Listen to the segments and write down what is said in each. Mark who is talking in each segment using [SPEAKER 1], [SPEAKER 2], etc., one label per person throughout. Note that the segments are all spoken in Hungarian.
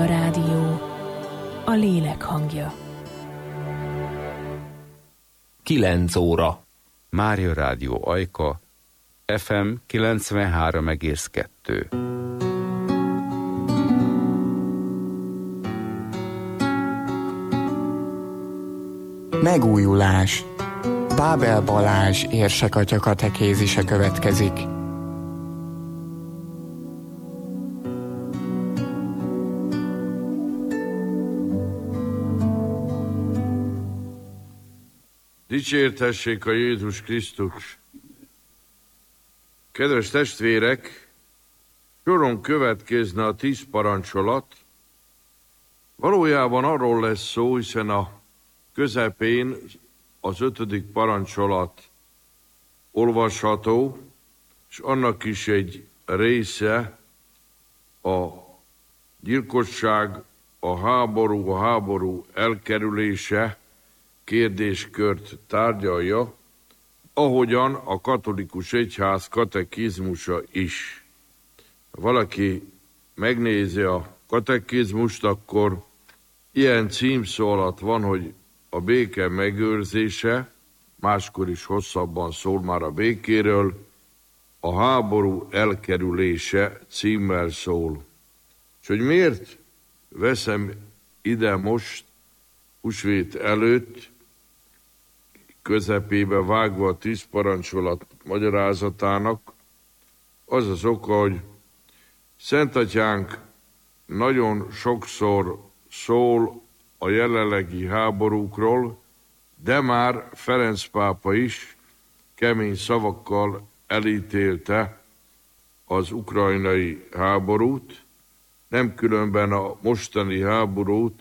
[SPEAKER 1] Mária Rádió, a lélek hangja.
[SPEAKER 2] 9 óra.
[SPEAKER 3] Mária Rádió Ajka, FM 93,2.
[SPEAKER 4] Megújulás. Bábel Balázs érsekatya katekézise következik.
[SPEAKER 5] Dicsértessék a Jézus Krisztus! Kedves testvérek, soron következne a 10 parancsolat. Valójában arról lesz szó, hiszen a közepén az 5. parancsolat olvasható, és annak is egy része a gyilkosság, a háború elkerülése kérdéskört tárgyalja, ahogyan a katolikus egyház katekizmusa is. Ha valaki megnézi a katekizmust, akkor ilyen címszó alatt van, hogy a béke megőrzése, máskor is hosszabban szól már a békéről, a háború elkerülése címmel szól. És hogy miért veszem ide most, húsvét előtt, közepébe vágva a 10 parancsolat magyarázatának, az az oka, hogy Szentatyánk nagyon sokszor szól a jelenlegi háborúkról, de már Ferenc pápa is kemény szavakkal elítélte az ukrajnai háborút, nem különben a mostani háborút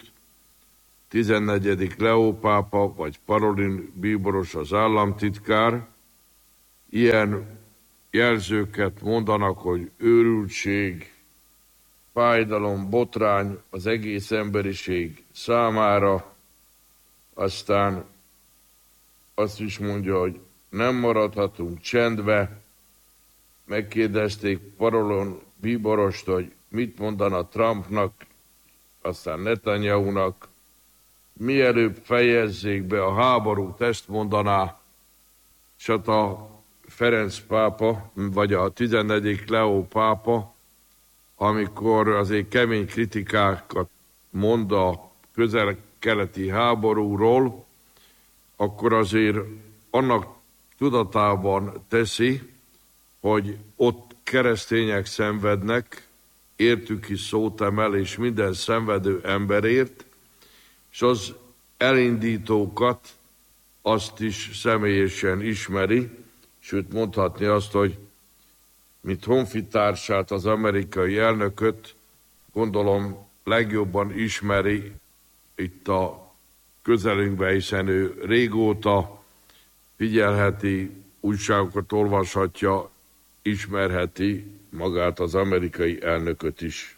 [SPEAKER 5] 14. Leó pápa vagy Parolin bíboros az államtitkár ilyen jelzőket mondanak, hogy őrültség, fájdalom, botrány az egész emberiség számára, aztán azt is mondja, hogy nem maradhatunk csendbe. Megkérdezték Parolin bíborost, hogy mit mondana Trumpnak, aztán Netanyahunak, mielőbb fejezzék be a háborút, ezt mondaná, és hát a Ferenc pápa, vagy a 14. Leó pápa, amikor azért kemény kritikákat mond a közel-keleti háborúról, akkor azért annak tudatában teszi, hogy ott keresztények szenvednek, értük is szót emel, és minden szenvedő emberért, és az elindítókat azt is személyesen ismeri, sőt mondhatni azt, hogy mint honfitársát, az amerikai elnököt, gondolom legjobban ismeri itt a közelünkben, hiszen ő régóta figyelheti, újságokat olvashatja, ismerheti magát az amerikai elnököt is.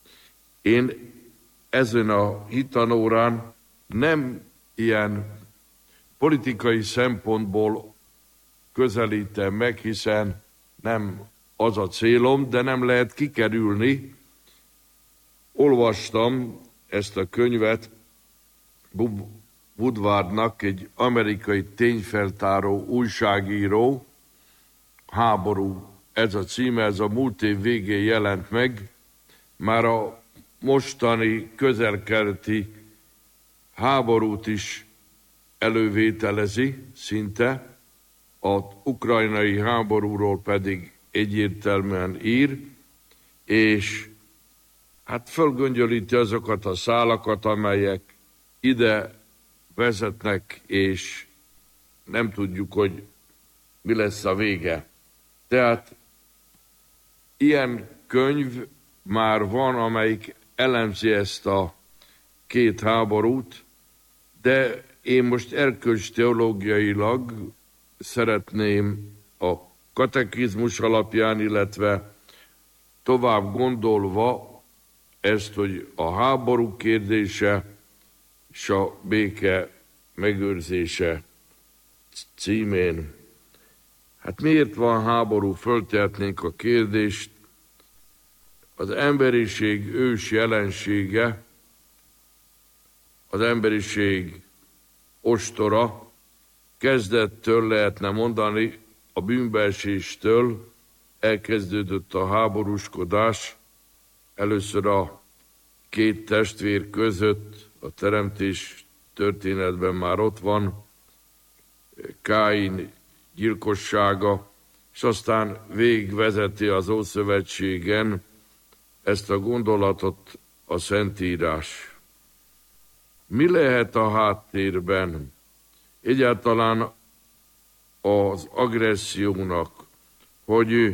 [SPEAKER 5] Én ezen a hitanórán nem ilyen politikai szempontból közelítem meg, hiszen nem az a célom, de nem lehet kikerülni. Olvastam ezt a könyvet Woodwardnak, egy amerikai tényfeltáró újságíró, Háború, ez a címe, ez a múlt év végén jelent meg, már a mostani közel-keleti háborút is elővételezi szinte, az ukrajnai háborúról pedig egyértelműen ír, és hát fölgöngyölíti azokat a szálakat, amelyek ide vezetnek, és nem tudjuk, hogy mi lesz a vége. Tehát ilyen könyv már van, amelyik elemzi ezt a 2 háborút, de én most erkölcsteológiailag szeretném a katekizmus alapján, illetve tovább gondolva ezt, hogy a háború kérdése és a béke megőrzése címén. Hát miért van háború? Föltehetnénk a kérdést. az emberiség ős jelensége, az emberiség ostora, kezdettől lehetne mondani, a bűnbeeséstől elkezdődött a háborúskodás, először a két testvér között, a teremtés történetben már ott van, Káin gyilkossága, és aztán végigvezeti az Ószövetségen ezt a gondolatot a Szentírás. Mi lehet a háttérben? Egyáltalán az agressziónak, hogy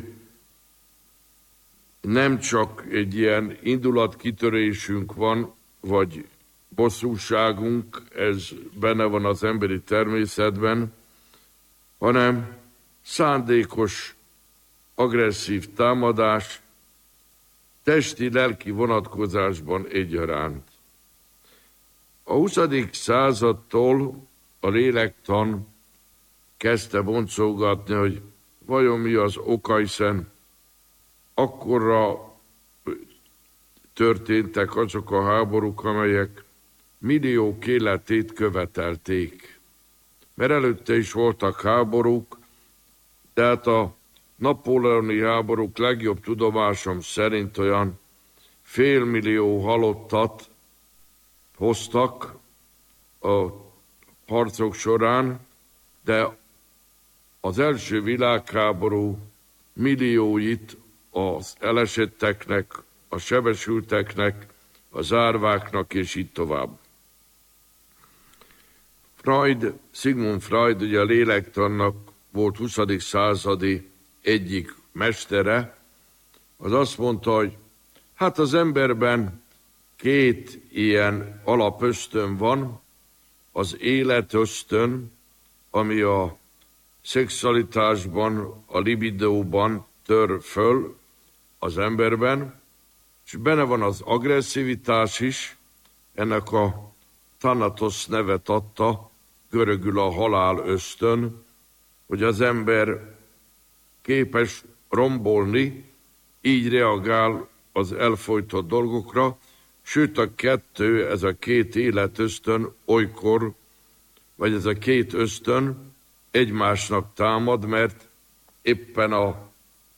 [SPEAKER 5] nem csak egy ilyen indulatkitörésünk van, vagy bosszúságunk, ez benne van az emberi természetben, hanem szándékos, agresszív támadás, testi-lelki vonatkozásban egyaránt. A 20. századtól a lélektan kezdte boncolgatni, hogy vajon mi az oka, hiszen akkorra történtek azok a háborúk, amelyek milliók életét követelték. Mert előtte is voltak háborúk, de hát a napóleoni háborúk legjobb tudomásom szerint olyan 500 000 halottat hoztak a harcok során, de az első világháború millióit az elesetteknek, a sebesülteknek, az árváknak, és így tovább. Sigmund Freud, ugye a lélektannak volt 20. századi egyik mestere, az azt mondta, hogy hát az emberben két ilyen alapösztön van, az életösztön, ami a szexualitásban, a libidóban tör föl az emberben, és benne van az agresszivitás is, ennek a Thanatos nevet adta, görögül a halál ösztön, hogy az ember képes rombolni, így reagál az elfojtott dolgokra, sőt ez a két életösztön olykor, vagy ez a két ösztön egymásnak támad, mert éppen a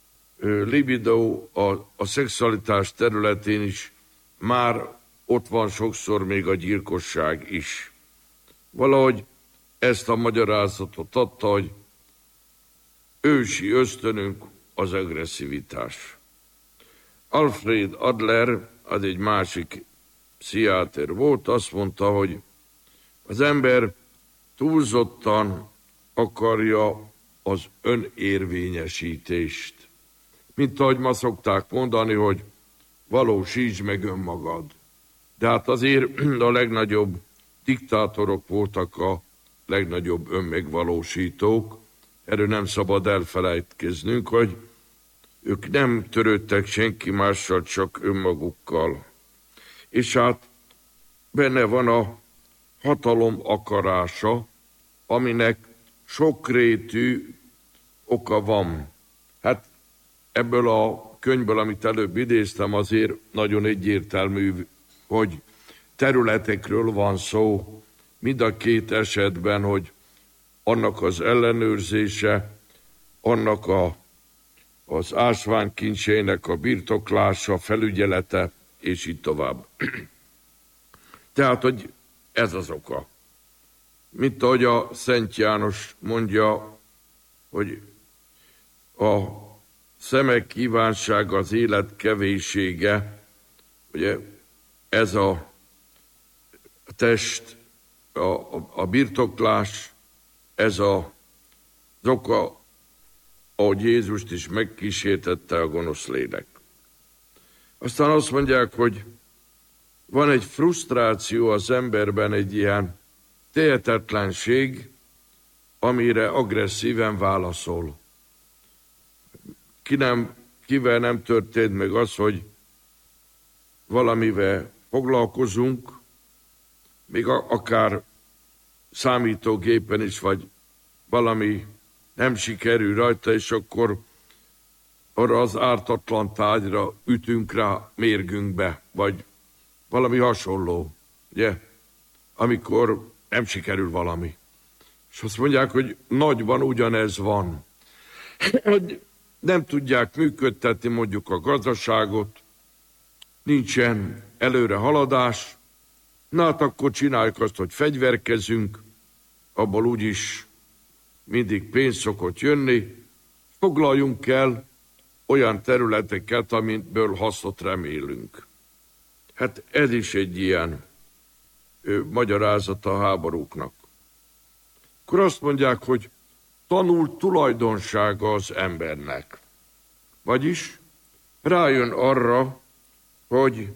[SPEAKER 5] libido, a szexualitás területén is már ott van sokszor még a gyilkosság is. Valahogy ezt a magyarázatot adta, hogy ősi ösztönünk az agresszivitás. Alfred Adler, az egy másik pszichiáter volt, azt mondta, hogy az ember túlzottan akarja az önérvényesítést. Mint ahogy ma szokták mondani, hogy valósítsd meg önmagad. De hát azért a legnagyobb diktátorok voltak a legnagyobb önmegvalósítók. Erről nem szabad elfelejtkeznünk, hogy ők nem törődtek senki mással, csak önmagukkal. És hát benne van a hatalom akarása, aminek sokrétű oka van. Hát ebből a könyvből, amit előbb idéztem, azért nagyon egyértelmű, hogy területekről van szó, mind a két esetben, hogy annak az ellenőrzése, annak az ásványkincseinek a birtoklása, felügyelete, és így tovább. Tehát, hogy ez az oka. Mint ahogy a Szent János mondja, hogy a szemek kívánsága, az élet kevéssége, ugye ez a test, a birtoklás, ez az oka, ahogy Jézust is megkísértette a gonosz lélek. Aztán azt mondják, hogy van egy frusztráció az emberben, egy ilyen tehetetlenség, amire agresszíven válaszol. Kivel nem történt meg az, hogy valamivel foglalkozunk, még akár számítógépen is, vagy valami nem sikerül rajta, és akkor arra az ártatlan tárgyra ütünk rá mérgünkbe, vagy valami hasonló, ugye? Amikor nem sikerül valami. És azt mondják, hogy nagyban ugyanez van. Hogy nem tudják működtetni mondjuk a gazdaságot, nincsen előre haladás, na hát akkor csináljuk azt, hogy fegyverkezünk, abból úgyis mindig pénz szokott jönni, foglaljunk el olyan területeket, amiből hasznot remélünk. Hát ez is egy ilyen magyarázata a háborúknak. Akkor azt mondják, hogy tanult tulajdonsága az embernek. Vagyis rájön arra, hogy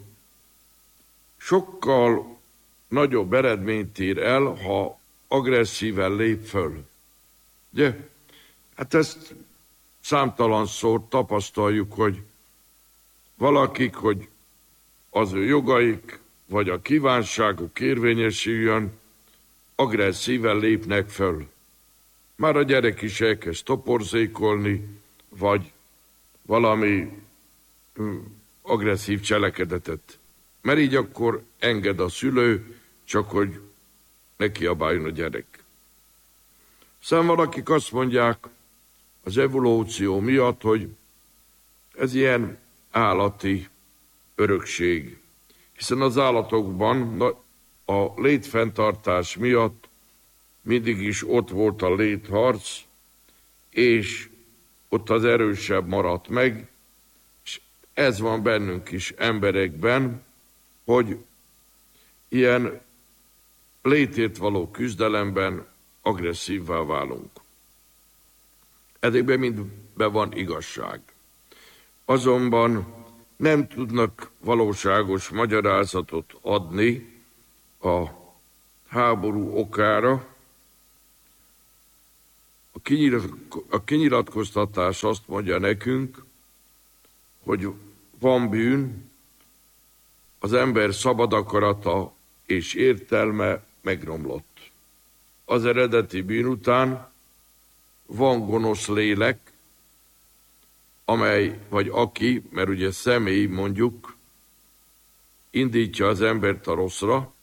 [SPEAKER 5] sokkal nagyobb eredményt ér el, ha agresszíven lép föl. Ugye? Hát ezt számtalanszor tapasztaljuk, hogy valakik, hogy az ő jogaik, vagy a kívánságuk érvényesüljön, agresszíven lépnek föl. Már a gyerek is elkezd toporzékolni, vagy valami agresszív cselekedetet. Mert így akkor enged a szülő, csak hogy ne kiabáljon a gyerek. Aztán valakik azt mondják az evolúció miatt, hogy ez ilyen állati örökség. Hiszen az állatokban a létfenntartás miatt mindig is ott volt a létharc, és ott az erősebb maradt meg, és ez van bennünk is emberekben, hogy ilyen létért való küzdelemben agresszívvá válunk. Ezekben mindben van igazság. Azonban nem tudnak valóságos magyarázatot adni a háború okára. A kinyilatkoztatás azt mondja nekünk, hogy van bűn, az ember szabad akarata és értelme megromlott. Az eredeti bűn után van gonosz lélek, amely, vagy aki, mert ugye személy mondjuk, indítja az embert a rosszra,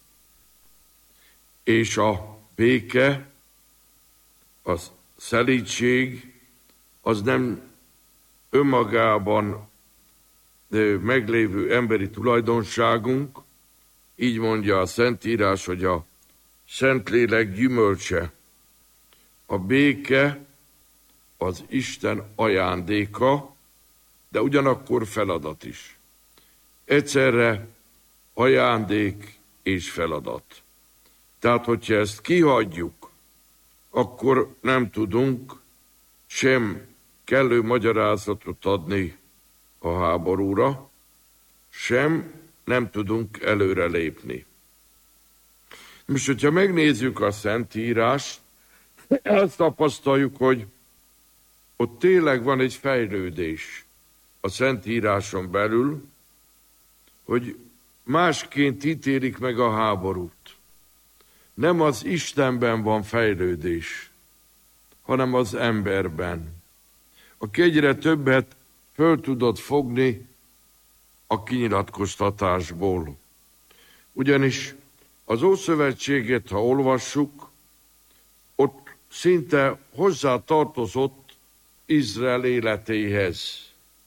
[SPEAKER 5] és a béke, a szelídség, az nem önmagában meglévő emberi tulajdonságunk, így mondja a Szentírás, hogy a Szentlélek gyümölcse. A béke az Isten ajándéka, de ugyanakkor feladat is. Egyszerre ajándék és feladat. Tehát, hogyha ezt kihagyjuk, akkor nem tudunk sem kellő magyarázatot adni a háborúra, sem nem tudunk előre lépni. Most, hogyha megnézzük a Szentírást, azt tapasztaljuk, hogy ott tényleg van egy fejlődés a Szentíráson belül, hogy másként ítélik meg a háborút. Nem az Istenben van fejlődés, hanem az emberben, aki egyre többet föl tudott fogni a kinyilatkoztatásból. Ugyanis az Ószövetséget, ha olvassuk, ott szinte hozzá tartozott Izrael életéhez.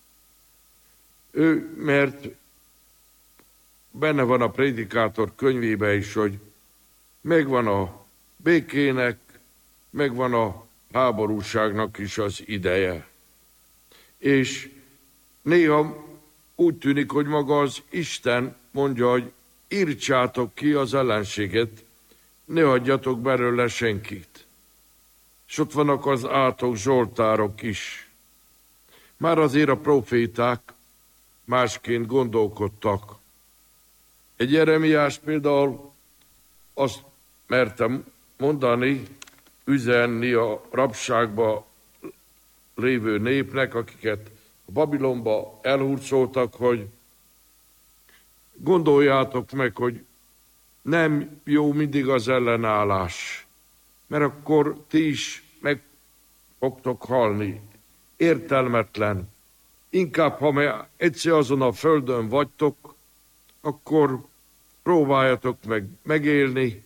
[SPEAKER 5] Mert benne van a Prédikátor könyvében is, hogy megvan a békének, megvan a háborúságnak is az ideje. És néha úgy tűnik, hogy maga az Isten mondja, hogy írtsátok ki az ellenséget, ne hagyjatok belőle senkit. És ott vannak az átok, zsoltárok is. Már azért a proféták másként gondolkodtak. Egy Jeremiás például azt merte mondani, üzenni a rabságba lévő népnek, akiket a Babilonba elhurcoltak, hogy gondoljátok meg, hogy nem jó mindig az ellenállás, mert akkor ti is meg fogtok halni. Értelmetlen, inkább, ha egyszer azon a földön vagytok, akkor próbáljatok meg megélni,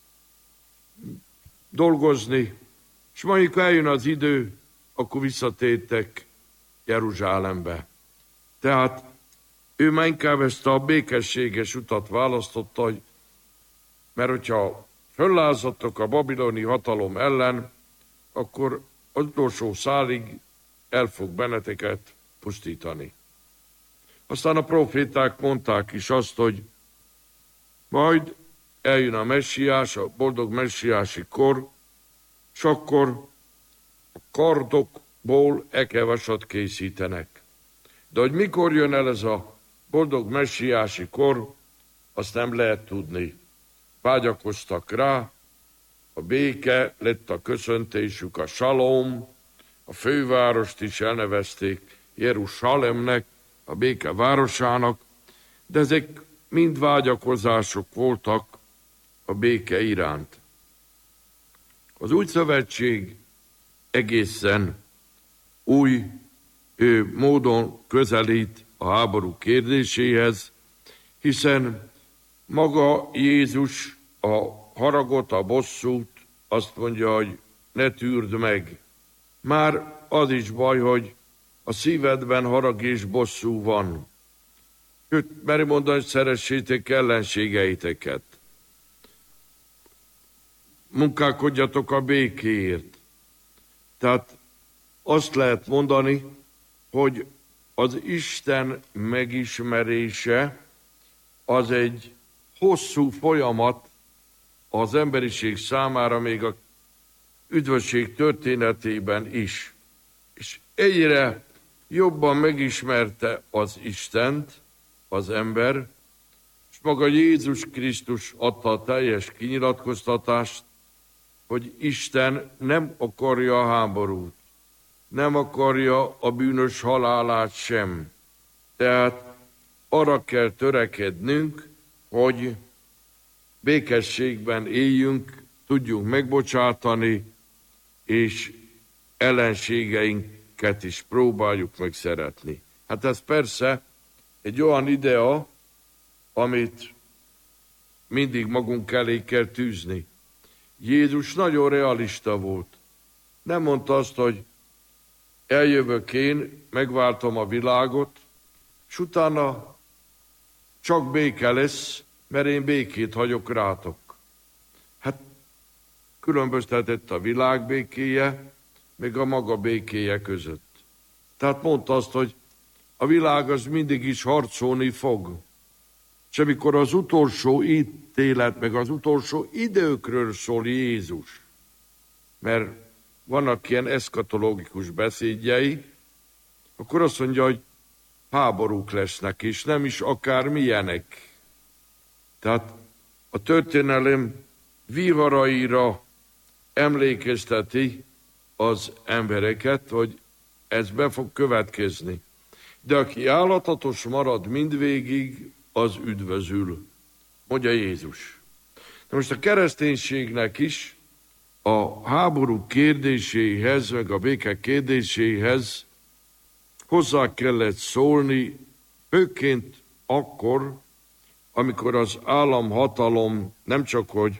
[SPEAKER 5] dolgozni, és mondjuk eljön az idő, akkor visszatértek Jeruzsálembe. Tehát ő már inkább ezt a békességes utat választotta, mert hogyha föllázadtok a babiloni hatalom ellen, akkor az utolsó szálig el fog benneteket pusztítani. Aztán a proféták mondták is azt, hogy majd eljön a messiás, a boldog messiási kor, és akkor a kardokból ekevasat készítenek. De hogy mikor jön el ez a boldog messiási kor, azt nem lehet tudni. Vágyakoztak rá, a béke lett a köszöntésük, a salom, a fővárost is elnevezték Jeruzsálemnek, a béke városának, de ezek mind vágyakozások voltak a béke iránt. Az új szövetség egészen új módon közelít a háború kérdéséhez, hiszen maga Jézus a haragot, a bosszút azt mondja, hogy ne tűrd meg. Már az is baj, hogy a szívedben harag és bosszú van. Sőt, meri mondani, hogy szeressétek ellenségeiteket. Munkálkodjatok a békéért. Tehát azt lehet mondani, hogy az Isten megismerése az egy hosszú folyamat az emberiség számára, még a üdvösség történetében is. És egyre jobban megismerte az Istent az ember, és maga Jézus Krisztus adta a teljes kinyilatkoztatást, hogy Isten nem akarja a háborút, nem akarja a bűnös halálát sem. Tehát arra kell törekednünk, hogy békességben éljünk, tudjunk megbocsátani, és ellenségeinket is próbáljuk meg szeretni. Hát ez persze egy olyan idea, amit mindig magunk elé kell tűzni. Jézus nagyon realista volt. Nem mondta azt, hogy eljövök én, megváltom a világot, és utána csak béke lesz, mert én békét hagyok rátok. Hát különböztetett a világ békéje, meg a maga békéje között. Tehát mondta azt, hogy a világ az mindig is harcolni fog. És amikor az utolsó ítélet, meg az utolsó időkről szól Jézus, mert vannak ilyen eszkatológikus beszédjei, akkor azt mondja, hogy háborúk lesznek, és nem is akármilyenek. Tehát a történelem viharaira emlékezteti az embereket, hogy ez be fog következni. De aki állatatos marad mindvégig, az üdvözül, mondja Jézus. Na most a kereszténységnek is a háború kérdéséhez, meg a béke kérdéséhez hozzá kellett szólni, főként akkor, amikor az államhatalom nem csak hogy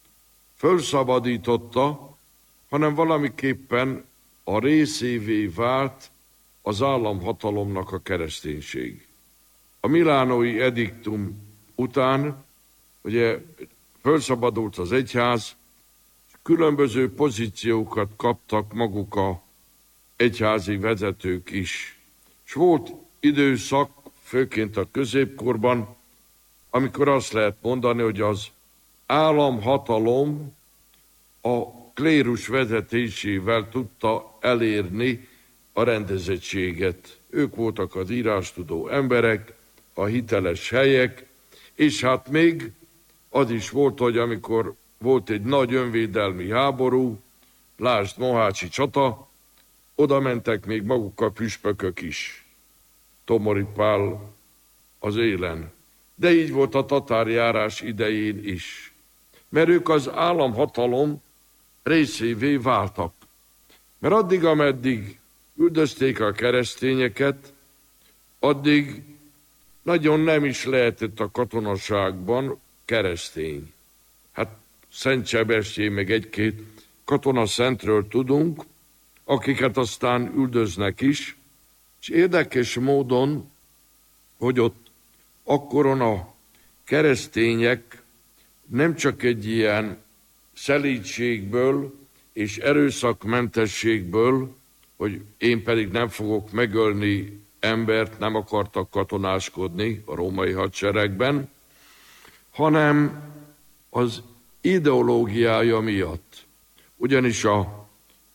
[SPEAKER 5] fölszabadította, hanem valamiképpen a részévé vált az államhatalomnak a kereszténység. A milánói ediktum után, ugye fölszabadult az egyház, különböző pozíciókat kaptak maguk az egyházi vezetők is. És volt időszak, főként a középkorban, amikor azt lehet mondani, hogy az államhatalom a klérus vezetésével tudta elérni a rendezettséget. Ők voltak az írástudó emberek, a hiteles helyek, és hát még az is volt, hogy amikor volt egy nagy önvédelmi háború, lásd Mohácsi csata, oda mentek még maguk a püspökök is. Tomori Pál az élen. De így volt a tatárjárás idején is. Mert ők az államhatalom részévé váltak. Mert addig, ameddig üldözték a keresztényeket, addig nagyon nem is lehetett a katonaságban keresztény. Hát Szent Sebestyén meg egy-két katonaszentről tudunk, akiket aztán üldöznek is, és érdekes módon, hogy ott akkoron a keresztények nem csak egy ilyen szelídségből és erőszakmentességből, hogy én pedig nem fogok megölni embert, nem akartak katonáskodni a római hadseregben, hanem az ideológiája miatt. Ugyanis a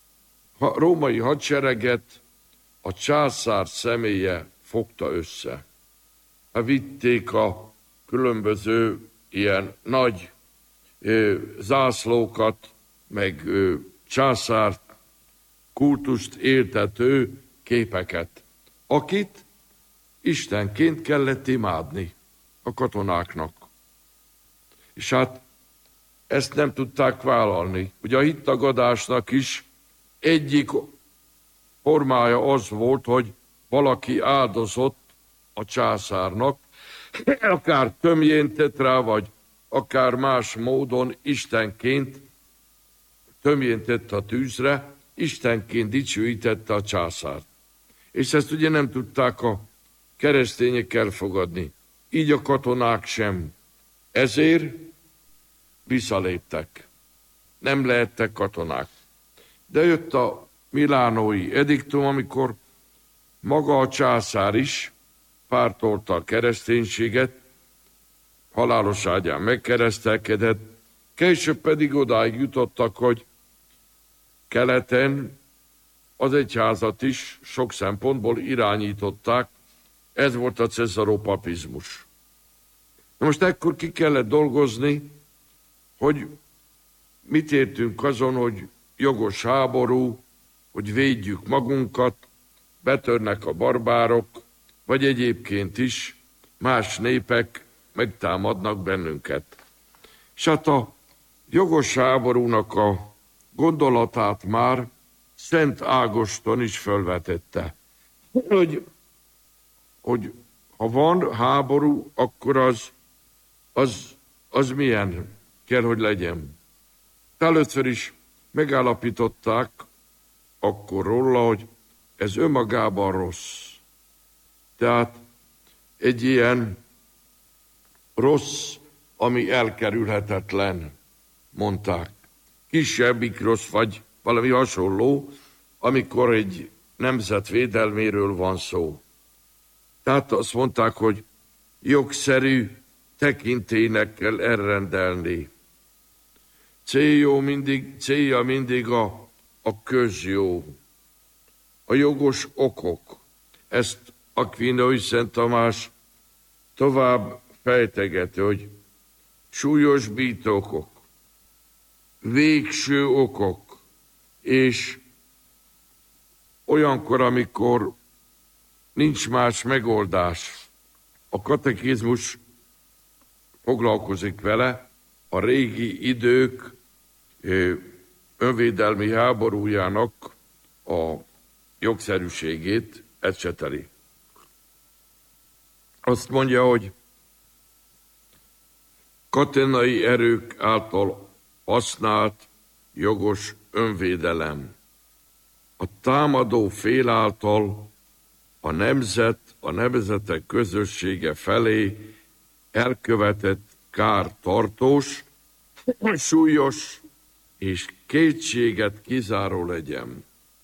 [SPEAKER 5] római hadsereget a császár személye fogta össze. Vitték a különböző ilyen nagy zászlókat, meg császár kultust éltető képeket, akit istenként kellett imádni a katonáknak. És hát ezt nem tudták vállalni. Ugye a hittagadásnak is egyik formája az volt, hogy valaki áldozott a császárnak, akár tömjén tett rá, vagy akár más módon istenként tömjén tett a tűzre, istenként dicsőítette a császárt. És ezt ugye nem tudták a keresztények elfogadni. Így a katonák sem. Ezért visszaléptek. Nem lehettek katonák. De jött a milánói ediktum, amikor maga a császár is pártolta a kereszténységet, halálos ágyán megkeresztelkedett, később pedig odáig jutottak, hogy keleten az egyházat is sok szempontból irányították, ez volt a cesaropapizmus. Na most ekkor ki kellett dolgozni, hogy mit értünk azon, hogy jogos háború, hogy védjük magunkat, betörnek a barbárok, vagy egyébként is más népek megtámadnak bennünket. És hát a jogos háborúnak a gondolatát már Szent Ágoston is felvetette, hogy ha van háború, akkor az milyen kell, hogy legyen. Először is megállapították akkor róla, hogy ez önmagában rossz. Tehát egy ilyen rossz, ami elkerülhetetlen, mondták. Kisebbik rossz, vagy valami hasonló, amikor egy nemzet védelméről van szó. Tehát azt mondták, hogy jogszerű tekintélynek kell elrendelni. Célja mindig a közjó, a jogos okok. Ezt Akvinói Szent Tamás tovább fejtegeti, hogy súlyosbító okok, végső okok, és olyankor, amikor nincs más megoldás, a katekizmus foglalkozik vele, a régi idők önvédelmi háborújának a jogszerűségét ecseteli. Azt mondja, hogy katonai erők által használt jogos önvédelem. A támadó fél által a nemzetek közössége felé elkövetett kár tartós, súlyos és kétséget kizáró legyen.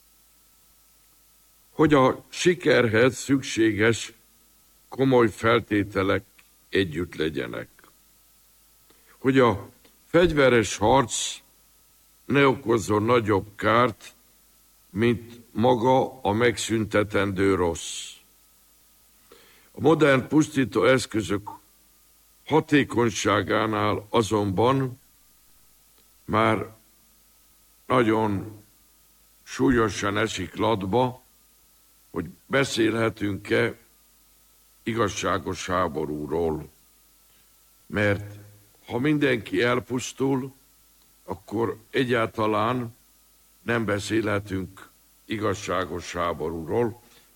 [SPEAKER 5] Hogy a sikerhez szükséges komoly feltételek együtt legyenek. Hogy a fegyveres harc ne okozzon nagyobb kárt, mint maga a megszüntetendő rossz. A modern pusztító eszközök hatékonyságánál azonban már nagyon súlyosan esik latba, hogy beszélhetünk-e igazságos háborúról. Mert ha mindenki elpusztul, akkor egyáltalán nem beszélhetünk igazságos háborúról,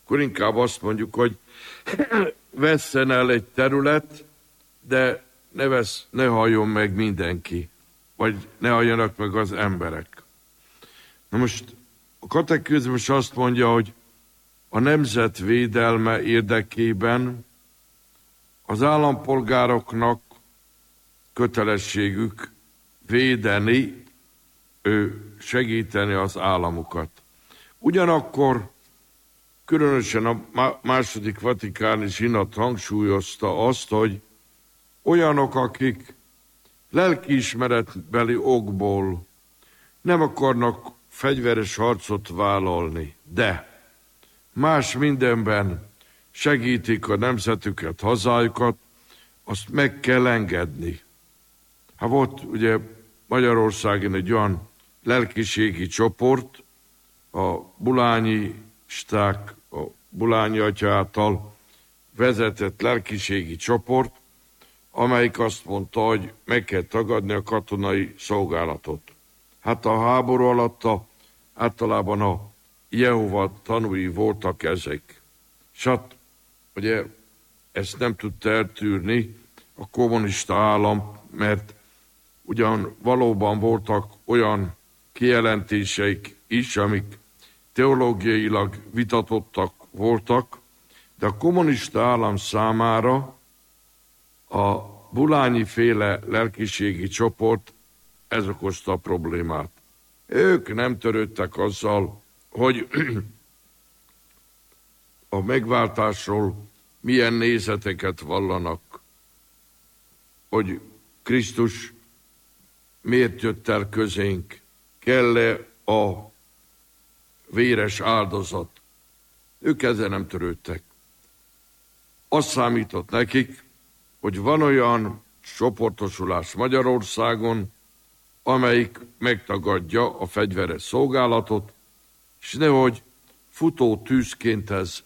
[SPEAKER 5] akkor inkább azt mondjuk, hogy vesszen el egy terület, de ne halljon meg mindenki, vagy ne halljanak meg az emberek. Na most a katekizmus azt mondja, hogy a nemzet védelme érdekében az állampolgároknak kötelességük védeni, segíteni az államukat. Ugyanakkor különösen a második vatikáni zsinat hangsúlyozta azt, hogy olyanok, akik lelkiismeretbeli okból nem akarnak fegyveres harcot vállalni, de más mindenben segítik a nemzetüket, hazájukat, azt meg kell engedni. Hát volt ugye Magyarországon egy olyan lelkiségi csoport, a bulányisták, a Bulányi atya által vezetett lelkiségi csoport, amelyik azt mondta, hogy meg kell tagadni a katonai szolgálatot. Hát a háború alatt általában a Jehova tanúi voltak ezek. És hát ugye ezt nem tudta eltűrni a kommunista állam, mert ugyan valóban voltak olyan kijelentéseik is, amik teológiailag vitatottak voltak, de a kommunista állam számára a bulányi féle lelkiségi csoport ez okozta a problémát. Ők nem törődtek azzal, hogy a megváltásról milyen nézeteket vallanak, hogy Krisztus miért jött el közénk, kell-e a véres áldozat. Ők ezzel nem törődtek. Azt számított nekik, hogy van olyan csoportosulás Magyarországon, amelyik megtagadja a fegyveres szolgálatot, és nehogy futó tűzként ez